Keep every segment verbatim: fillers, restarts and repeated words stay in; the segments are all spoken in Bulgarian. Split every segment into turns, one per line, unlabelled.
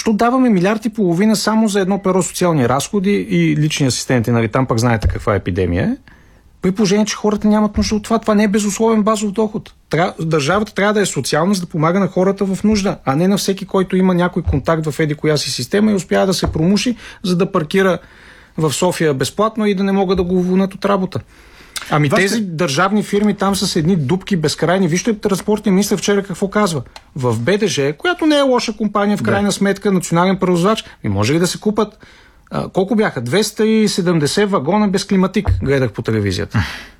Защо даваме милиард и половина само за едно перо социални разходи и лични асистенти? Нали, там пък знаете каква епидемия е. При положение, че хората нямат нужда от това. Това не е безусловен базов доход. Тря... Държавата трябва да е социална, за да помага на хората в нужда, а не на всеки, който има някой контакт в еди коя си система и успява да се промуши, за да паркира в София безплатно и да не могат да го уволнят от работа. Ами Вас... тези държавни фирми там с едни дупки безкрайни. Вижте транспортния министър вчера какво казва. В БДЖ, която не е лоша компания в крайна да. сметка, национален превозвач, и може ли да се купат а, колко бяха? двеста и седемдесет вагона без климатик, гледах по телевизията.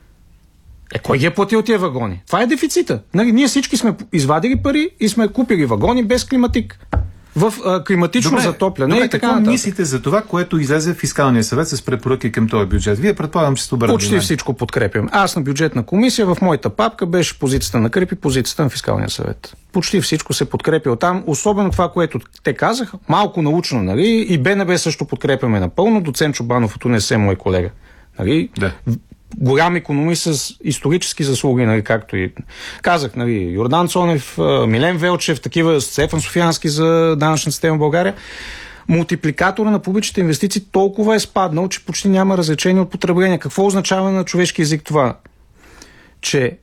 Е, кой ги е платил тия вагони? Това е дефицита. Нали, ние всички сме извадили пари и сме купили вагони без климатик. В а, климатично добре, затопляне
добре,
и така
какво
нататък.
Мислите за това, което излезе в фискалния съвет с препоръки към този бюджет? Вие предполагам, че сте обърнали
Почти всичко подкрепям. Аз на бюджетна комисия, в моята папка беше позицията на КРИП и позицията на фискалния съвет. Почти всичко се подкрепя оттам, особено това, което те казаха, малко научно, нали, и БНБ също подкрепяме напълно, доцент Чобанов от УНСС, мой колега. Нали? Да. Голям икономист с исторически заслуги, нали, както и казах, нали, Йордан Цонев, Милен Велчев, такива, Стефан Софиянски за данъчна система в България. Мултипликатора на публичните инвестиции толкова е спаднал, че почти няма различение от потребление. Какво означава на човешки език това? Че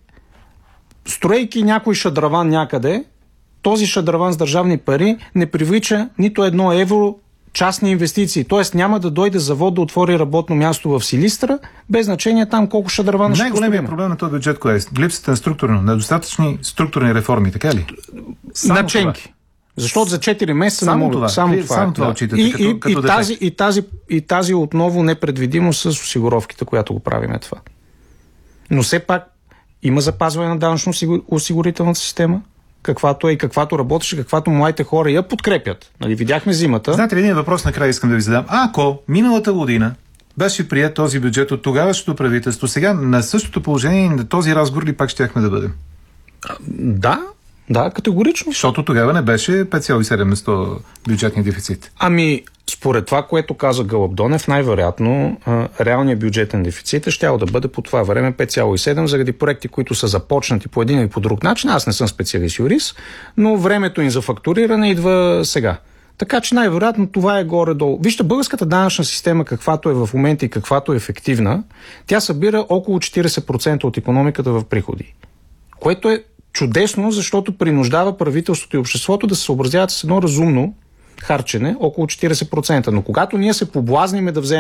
строейки някой шадраван някъде, този шадраван с държавни пари не привлича нито едно евро частни инвестиции. Тоест няма да дойде завод да отвори работно място в Силистра, без значение там колко шадравана ще построим.
Най-големият проблем на този бюджет кое е? Липсата на структурно, недостатъчни структурни реформи, така ли?
Само наченки. Това. Защото за четири месеца
само
не могат.
Това.
Само това.
Само това
да.
отчитате,
и,
като,
и,
като
и, тази, и, тази, и тази отново непредвидимо с осигуровките, която го правиме това. Но все пак има запазване на данъчно-осигурителната система, каквато е и каквато работеше, каквато младите хора я подкрепят. Нали, видяхме зимата.
Знаете ли, един въпрос накрая искам да ви задам. Ако миналата година беше прият този бюджет от тогавашното правителство, сега на същото положение на този разговор ли пак щяхме да бъдем?
Да, да, категорично.
Защото тогава не беше пет цяло и седем на сто бюджетния дефицит.
Ами, според това, което каза Гълъб Донев, най-вероятно реалният бюджетен дефицит ще да бъде по това време пет цяло и седем заради проекти, които са започнати по един или по друг начин. Аз не съм специалист юрист, но времето им за фактуриране идва сега. Така че най-вероятно това е горе-долу. Вижте, българската данъчна система, каквато е в момента и каквато е ефективна, тя събира около четиридесет процента от икономиката в приходи. Което е чудесно, защото принуждава правителството и обществото да се съобразяват с едно разумно харчене, около четиридесет процента. Но когато ние се поблазниме да вземем